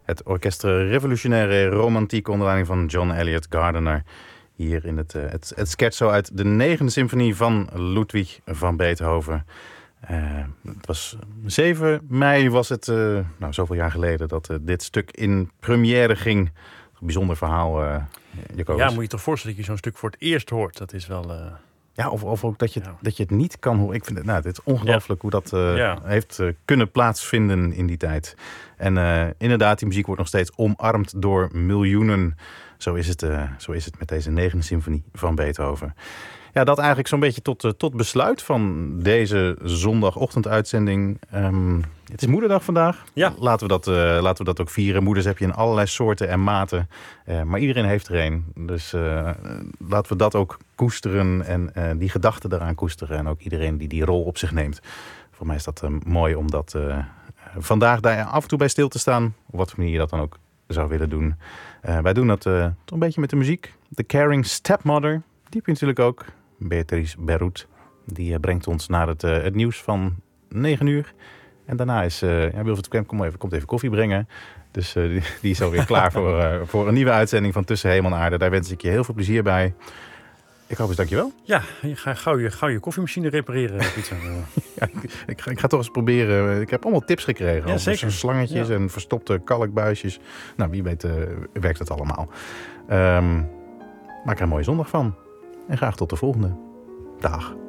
Het Orchestre Revolutionaire Romantiek onder leiding van John Elliott Gardiner. Hier in het scherzo uit de 9e symfonie van Ludwig van Beethoven. Het was 7 mei was het, zoveel jaar geleden, dat dit stuk in première ging. Een bijzonder verhaal, Jacobus. Ja, moet je toch voorstellen dat je zo'n stuk voor het eerst hoort. Dat is wel... Ja, of ook dat je het niet kan horen. Ik vind het, het is ongelooflijk hoe dat heeft kunnen plaatsvinden in die tijd. En inderdaad, die muziek wordt nog steeds omarmd door miljoenen. Zo is het met deze 9e symfonie van Beethoven. Ja, dat eigenlijk zo'n beetje tot besluit van deze zondagochtenduitzending. Het is Moederdag vandaag. Ja. Laten we dat ook vieren. Moeders heb je in allerlei soorten en maten. Maar iedereen heeft er een. Dus laten we dat ook koesteren en die gedachten daaraan koesteren. En ook iedereen die rol op zich neemt. Voor mij is dat mooi om dat vandaag daar af en toe bij stil te staan. Op wat voor manier je dat dan ook zou willen doen. Wij doen dat toch een beetje met de muziek. The Caring Stepmother. Die heb je natuurlijk ook. Beatrice Berroet. Die brengt ons naar het nieuws van 9 uur. En daarna is Wilfried Krem komt even koffie brengen. Dus die is alweer klaar voor een nieuwe uitzending van Tussen Hemel en Aarde. Daar wens ik je heel veel plezier bij. Ik hoop eens, dankjewel. Ja, ga gauw je koffiemachine repareren, Pieter. Ja, ik ga toch eens proberen. Ik heb allemaal tips gekregen. Ja, zeker. Slangetjes en verstopte kalkbuisjes. Nou, wie weet werkt het allemaal. Maak er een mooie zondag van. En graag tot de volgende. Dag.